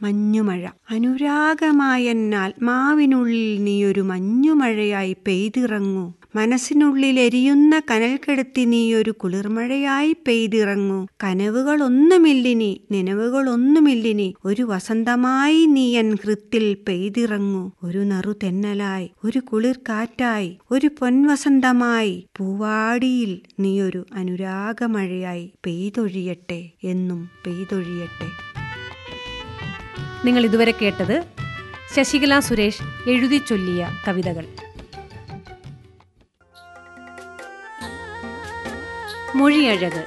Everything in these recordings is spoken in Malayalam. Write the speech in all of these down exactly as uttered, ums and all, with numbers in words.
മഞ്ഞുമഴ. അനുരാഗമായെന്നാത്മാവിനുള്ളിൽ നീയൊരു മഞ്ഞുമഴയായി പെയ്തിറങ്ങൂ. മനസ്സിനുള്ളിൽ എരിയുന്ന കനൽ കെടുത്തി നീയൊരു കുളിർമഴയായി പെയ്തിറങ്ങൂ. കനവുകളൊന്നുമില്ലിനി, നനവുകളൊന്നുമില്ലിനി, ഒരു വസന്തമായി നീയൻ ഹൃത്തിൽ പെയ്തിറങ്ങൂ. ഒരു നറു തെന്നലായി, ഒരു കുളിർ കാറ്റായി, ഒരു പൊൻവസന്തമായി പൂവാടിയിൽ നീയൊരു അനുരാഗമഴയായി പെയ്തൊഴിയട്ടെ, എന്നും പെയ്തൊഴിയട്ടെ. നിങ്ങൾ ഇതുവരെ കേട്ടത് ശശികല സുരേഷ് എഴുതി ചൊല്ലിയ കവിതകൾ. മൊഴിയഴക്.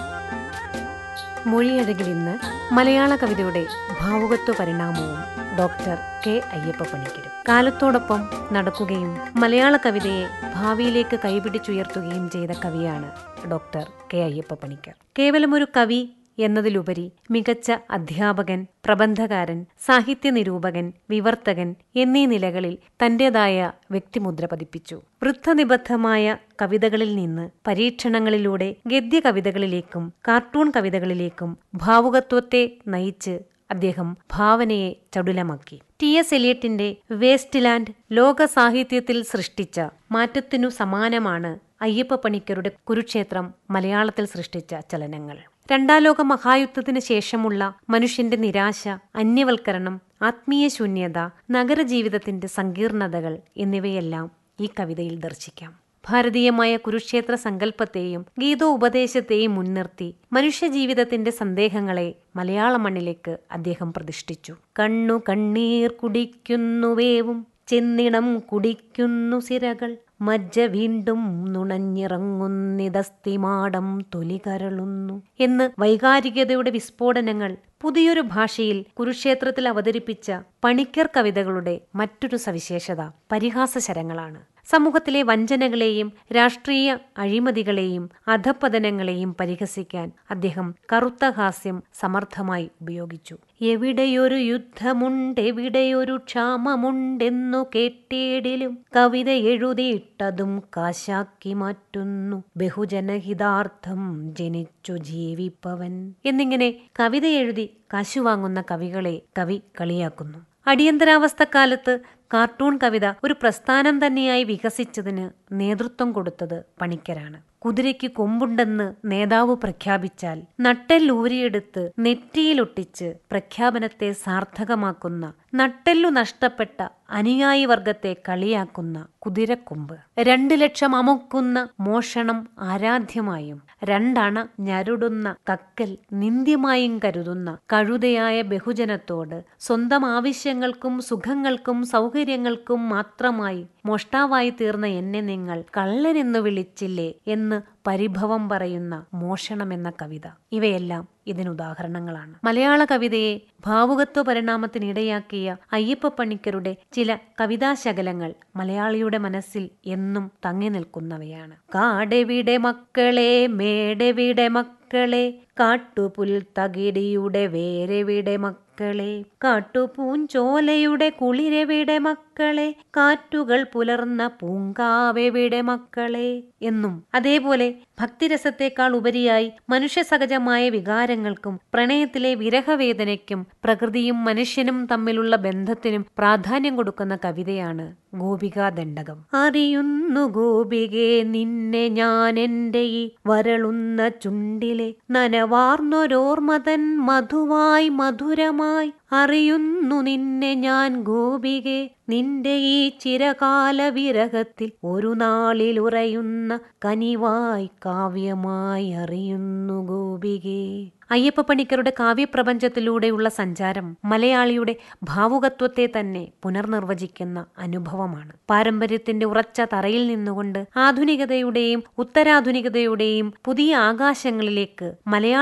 മൊഴിയഴകിൽ ഇന്ന് മലയാള കവിതയുടെ ഭാവുകത്വ പരിണാമവും ഡോക്ടർ കെ അയ്യപ്പ പണിക്കരും. കാലത്തോടൊപ്പം നടക്കുകയും മലയാള കവിതയെ ഭാവിയിലേക്ക് കൈപിടിച്ചുയർത്തുകയും ചെയ്ത കവിയാണ് ഡോക്ടർ കെ അയ്യപ്പ പണിക്കർ. കേവലമൊരു കവി എന്നതിലുപരി മികച്ച അധ്യാപകൻ, പ്രബന്ധകാരൻ, സാഹിത്യ നിരൂപകൻ, വിവർത്തകൻ എന്നീ നിലകളിൽ തന്റേതായ വ്യക്തിമുദ്ര പതിപ്പിച്ചു. വൃദ്ധനിബദ്ധമായ കവിതകളിൽ നിന്ന് പരീക്ഷണങ്ങളിലൂടെ ഗദ്യ കവിതകളിലേക്കും കാർട്ടൂൺ കവിതകളിലേക്കും ഭാവുകത്വത്തെ നയിച്ച് അദ്ദേഹം ഭാവനയെ ചടുലമാക്കി. ടി എസ് എലിയറ്റിന്റെ വേസ്റ്റ് ലാൻഡ് ലോക സാഹിത്യത്തിൽ സൃഷ്ടിച്ച മാറ്റത്തിനു സമാനമാണ് അയ്യപ്പ പണിക്കരുടെ കുരുക്ഷേത്രം മലയാളത്തിൽ സൃഷ്ടിച്ച ചലനങ്ങൾ. രണ്ടാം ലോക മഹായുദ്ധത്തിന് ശേഷമുള്ള മനുഷ്യന്റെ നിരാശ, അന്യവൽക്കരണം, ആത്മീയ ശൂന്യത, നഗരജീവിതത്തിന്റെ സങ്കീർണതകൾ എന്നിവയെല്ലാം ഈ കവിതയിൽ ദർശിക്കാം. ഭാരതീയമായ കുരുക്ഷേത്ര സങ്കല്പത്തെയും ഗീതോപദേശത്തെയും മുൻനിർത്തി മനുഷ്യജീവിതത്തിന്റെ സന്ദേഹങ്ങളെ മലയാള മണ്ണിലേക്ക് അദ്ദേഹം പ്രതിഷ്ഠിച്ചു. കണ്ണു കണ്ണീർ കുടിക്കുന്നുവേവും ചെന്നിടം കുടിക്കുന്നു സിരകൾ, മജ്ജ വീണ്ടും നുണഞ്ഞിറങ്ങുന്നിതസ്തിമാടം തൊലികരളുന്നു എന്ന് വൈകാരികതയുടെ വിസ്ഫോടനങ്ങൾ പുതിയൊരു ഭാഷയിൽ കുരുക്ഷേത്രത്തിൽ അവതരിപ്പിച്ച പണിക്കർ കവിതകളുടെ മറ്റൊരു സവിശേഷത പരിഹാസശരങ്ങളാണ്. സമൂഹത്തിലെ വഞ്ചനകളെയും രാഷ്ട്രീയ അഴിമതികളെയും അധപ്പതനങ്ങളെയും പരിഹസിക്കാൻ അദ്ദേഹം കറുത്ത ഹാസ്യം സമർത്ഥമായി ഉപയോഗിച്ചു. എവിടെയൊരു യുദ്ധമുണ്ടെവിടെയൊരു ക്ഷാമമുണ്ടെന്നു കേട്ടേടിലും കവിത എഴുതിയിട്ടതും കാശാക്കി മാറ്റുന്നു, ബഹുജനഹിതാർത്ഥം ജനിച്ചു ജീവിപ്പവൻ എന്നിങ്ങനെ കവിത എഴുതി കാശുവാങ്ങുന്ന കവികളെ കവി കളിയാക്കുന്നു. അടിയന്തരാവസ്ഥക്കാലത്ത് കാർട്ടൂൺ കവിത ഒരു പ്രസ്ഥാനം തന്നെയായി വികസിച്ചതിന് നേതൃത്വം കൊടുത്തത് പണിക്കരാണ്. കുതിരയ്ക്ക് കൊമ്പുണ്ടെന്ന് നേതാവ് പ്രഖ്യാപിച്ചാൽ നട്ടെല്ലൂരിയെടുത്ത് നെറ്റിയിലൊട്ടിച്ച് പ്രഖ്യാപനത്തെ സാർത്ഥകമാക്കുന്ന, നട്ടെല്ലു നഷ്ടപ്പെട്ട അനുയായി വർഗത്തെ കളിയാക്കുന്ന കുതിരക്കൊമ്പ്. രണ്ടു ലക്ഷം അമുക്കുന്ന മോഷണം ആരാധ്യമായും രണ്ടണ ഞരുടുന്ന കക്കൽ നിന്ദ്യമായും കരുതുന്ന കഴുതയായ ബഹുജനത്തോട് സ്വന്തം ആവശ്യങ്ങൾക്കും സുഖങ്ങൾക്കും സൗകര്യങ്ങൾക്കും മാത്രമായി മോഷ്ടാവായി തീർന്ന എന്നെ നിങ്ങൾ കള്ളനെന്നു വിളിച്ചില്ലേ എന്ന് പരിഭവം പറയുന്ന മോഷണമെന്ന കവിത. ഇവയെല്ലാം ഇതിനുദാഹരണങ്ങളാണ്. മലയാള കവിതയെ ഭാവുകത്വ പരിണാമത്തിനിടയാക്കിയ അയ്യപ്പ പണിക്കരുടെ ചില കവിതാശകലങ്ങൾ മലയാളിയുടെ മനസ്സിൽ എന്നും തങ്ങി നിൽക്കുന്നവയാണ്. കാടെവിടെ മക്കളെ, മേടെവിടെ മക്കളെ, കാട്ടുപുൽ തകിടിയുടെ വേരെവിടെ മക്കളെ, കാട്ടുപൂഞ്ചോലയുടെ കുളിരെവിടെ മക്കളെ, കാറ്റുകൾ പുലർന്ന പൂങ്കാവെവിടെ മക്കളെ എന്നും അതേപോലെ ഭക്തിരസത്തെക്കാൾ ഉപരിയായി മനുഷ്യസഹജമായ വികാരങ്ങൾക്കും പ്രണയത്തിലെ വിരഹവേദനയ്ക്കും പ്രകൃതിയും മനുഷ്യനും തമ്മിലുള്ള ബന്ധത്തിനും പ്രാധാന്യം കൊടുക്കുന്ന കവിതയാണ് ഗോപികാദണ്ഡകം. അറിയുന്നു ഗോപികെ നിന്നെ ഞാൻ എൻ്റെ ഈ വരളുന്ന ചുണ്ടിലെ നനവാർന്നൊരോർമതൻ മധുവായി മധുരമായി, അറിയുന്നു നിന്നെ ഞാൻ ഗോപികെ നിന്റെ ഈ ചിരകാല വിരഹത്തിൽ ഒരു നാളിൽ ഉറയുന്ന കനിവായി കാവ്യമായി അറിയുന്നു ഗോപികേ. അയ്യപ്പ പണിക്കരുടെ കാവ്യപ്രപഞ്ചത്തിലൂടെയുള്ള സഞ്ചാരം മലയാളിയുടെ ഭാവുകത്വത്തെ തന്നെ പുനർനിർവചിക്കുന്ന അനുഭവമാണ്. പാരമ്പര്യത്തിന്റെ ഉറച്ച തറയിൽ നിന്നുകൊണ്ട് ആധുനികതയുടെയും ഉത്തരാധുനികതയുടെയും പുതിയ ആകാശങ്ങളിലേക്ക് മലയാള